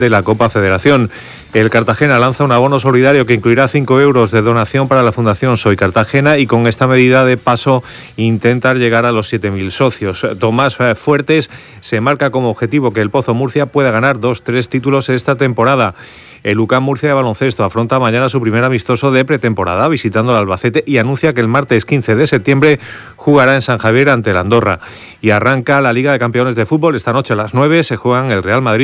de la Copa Federación. El Cartagena lanza un abono solidario que incluirá 5 euros de donación para la Fundación Soy Cartagena y con esta medida de paso intentar llegar a los 7.000 socios. Tomás Fuertes se marca como objetivo que el Pozo Murcia pueda ganar 2-3 títulos esta temporada. El UCAM Murcia de baloncesto afronta mañana su primer amistoso de pretemporada visitando el Albacete y anuncia que el martes 15 de septiembre jugará en San Javier ante el Andorra. Y arranca la Liga de Campeones de Fútbol. Esta noche a las 9 se juegan el Real Madrid